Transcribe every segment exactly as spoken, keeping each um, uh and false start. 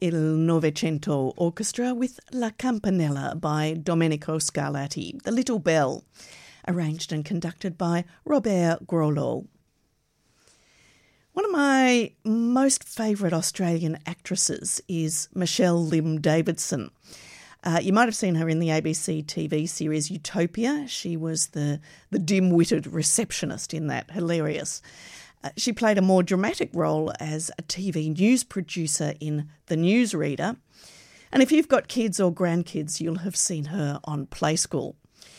Il Novecento Orchestra with La Campanella by Domenico Scarlatti, The Little Bell, arranged and conducted by Robert Grolot. One of my most favourite Australian actresses is Michelle Lim Davidson. Uh, you might have seen her in the A B C T V series Utopia. She was the, the dim-witted receptionist in that, hilarious. Uh, she played a more dramatic role as a T V news producer in The Newsreader. And if you've got kids or grandkids, you'll have seen her on Play School.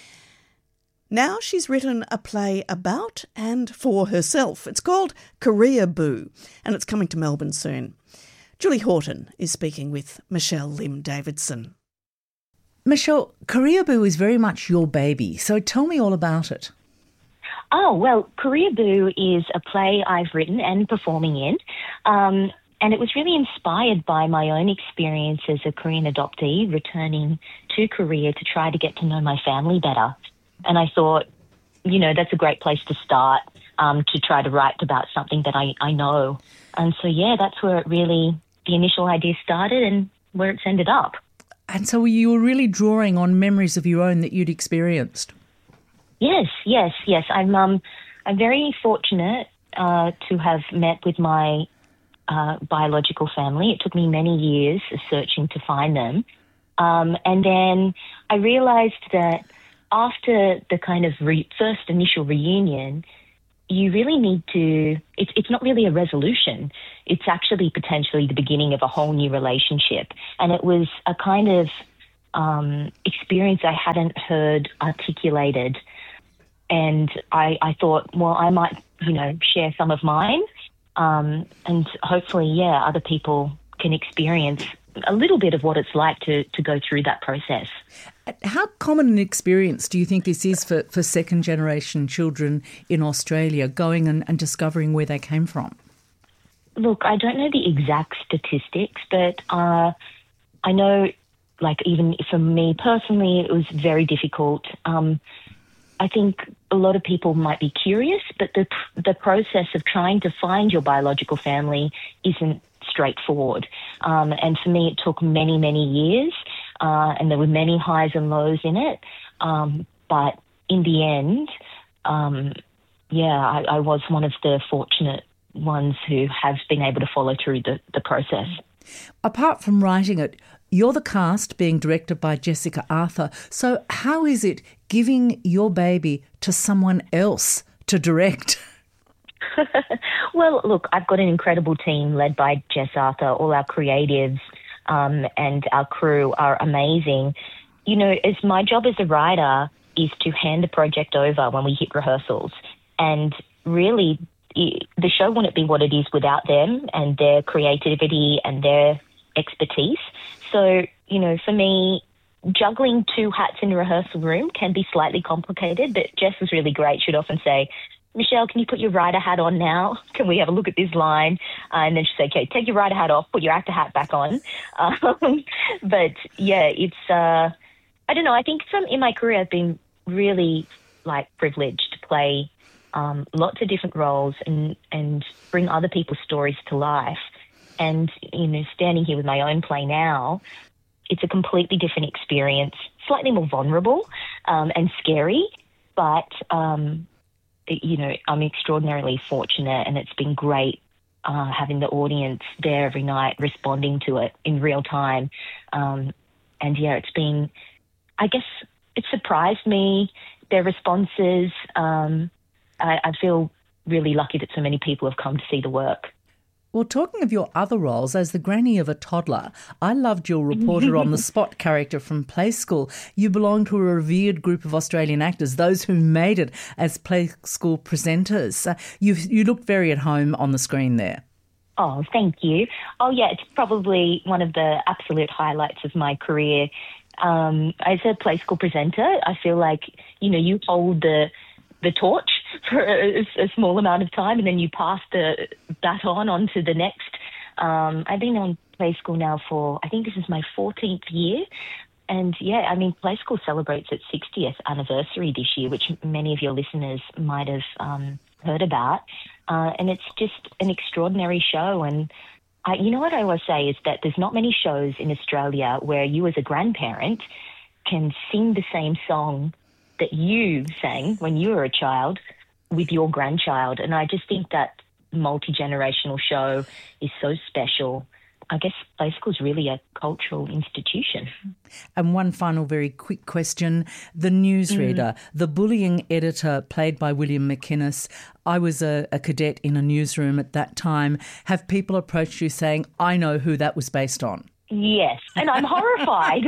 Now she's written a play about and for herself. It's called Career Boo, and it's coming to Melbourne soon. Julie Horton is speaking with Michelle Lim Davidson. Michelle, Career Boo is very much your baby, so tell me all about it. Oh, well, Career Boo is a play I've written and performing in, um, and it was really inspired by my own experience as a Korean adoptee returning to Korea to try to get to know my family better. And I thought, you know, that's a great place to start, um, to try to write about something that I, I know. And so, yeah, that's where it really, the initial idea started and where it's ended up. And so you were really drawing on memories of your own that you'd experienced. Yes, yes, yes. I'm um, I'm very fortunate uh, to have met with my uh, biological family. It took me many years of searching to find them. Um, and then I realised that after the kind of re- first initial reunion, you really need to, it's, it's not really a resolution. It's actually potentially the beginning of a whole new relationship. And it was a kind of um, experience I hadn't heard articulated. And I, I thought, well, I might, you know, share some of mine. Um, and hopefully, yeah, other people can experience a little bit of what it's like to, to go through that process. How common an experience do you think this is for, for second-generation children in Australia, going and, and discovering where they came from? Look, I don't know the exact statistics, but uh, I know, like, even for me personally, it was very difficult. Um, I think a lot of people might be curious, but the the process of trying to find your biological family isn't straightforward. Um, and for me, it took many, many years, uh, and there were many highs and lows in it. Um, but in the end, um, yeah, I, I was one of the fortunate ones who have been able to follow through the, the process. Apart from writing it, you're the cast, being directed by Jessica Arthur. So how is it giving your baby to someone else to direct? Well, look, I've got an incredible team led by Jess Arthur. All our creatives um, and our crew are amazing. You know, as my job as a writer is to hand the project over when we hit rehearsals. And really, the show wouldn't be what it is without them and their creativity and their expertise. So, you know, for me, juggling two hats in a rehearsal room can be slightly complicated, but Jess was really great. She'd often say, Michelle, can you put your writer hat on now? Can we have a look at this line? Uh, and then she'd say, okay, take your writer hat off, put your actor hat back on. Um, but, yeah, it's, uh, I don't know, I think from in my career I've been really, like, privileged to play um, lots of different roles and, and bring other people's stories to life. And, you know, standing here with my own play now, it's a completely different experience, slightly more vulnerable um, and scary, but, um, it, you know, I'm extraordinarily fortunate, and it's been great uh, having the audience there every night responding to it in real time. Um, and, yeah, it's been, I guess it surprised me, their responses. Um, I, I feel really lucky that so many people have come to see the work. Well, talking of your other roles, as the granny of a toddler, I loved your reporter on the spot character from Play School. You belong to a revered group of Australian actors, those who made it as Play School presenters. Uh, you you looked very at home on the screen there. Oh, thank you. Oh, yeah, it's probably one of the absolute highlights of my career. Um, as a Play School presenter, I feel like, you know, you hold the the torch for a, a small amount of time, and then you pass the baton on to the next. Um, I've been on Play School now for, I think this is my fourteenth year. And, yeah, I mean, Play School celebrates its sixtieth anniversary this year, which many of your listeners might have um, heard about. Uh, and it's just an extraordinary show. And I, you know what I always say is that there's not many shows in Australia where you as a grandparent can sing the same song that you sang when you were a child with your grandchild. And I just think that multi-generational show is so special. I guess Play School is really a cultural institution. And one final very quick question. The newsreader, mm. the bullying editor played by William McInnes, I was a, a cadet in a newsroom at that time. Have people approached you saying, I know who that was based on? Yes, and I'm horrified.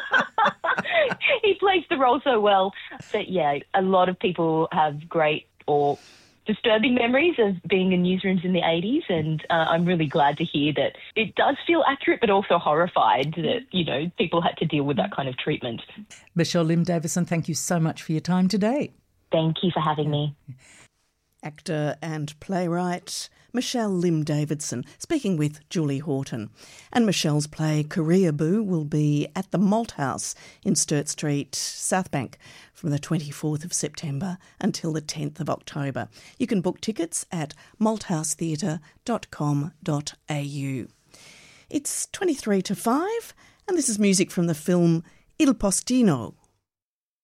He plays the role so well. But yeah, a lot of people have great or disturbing memories of being in newsrooms in the eighties, and uh, I'm really glad to hear that it does feel accurate, but also horrified that, you know, people had to deal with that kind of treatment. Michelle Lim Davison, thank you so much for your time today. Thank you for having me. Actor and playwright Michelle Lim Davison speaking with Julie Horton. And Michelle's play Koreaboo will be at the Malthouse in Sturt Street, Southbank, from the twenty-fourth of September until the tenth of October. You can book tickets at malthouse theatre dot com dot a u. It's twenty-three to five, and this is music from the film Il Postino.